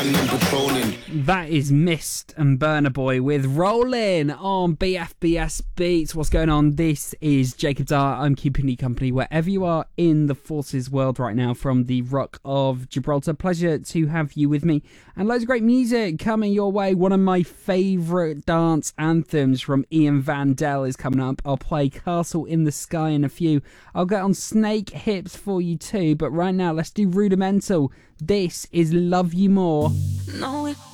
and patrolling. That is Mist and Burna Boy with Rollin' on BFBS Beats. What's going on? This is Jacob Dart. I'm keeping you company wherever you are in the Forces world right now from the Rock of Gibraltar. Pleasure to have you with me. And loads of great music coming your way. One of my favourite dance anthems from Ian Vandell is coming up. I'll play Castle in the Sky in a few. I'll get on Snake Hips for you too. But right now, let's do Rudimental. This is Love You More. No,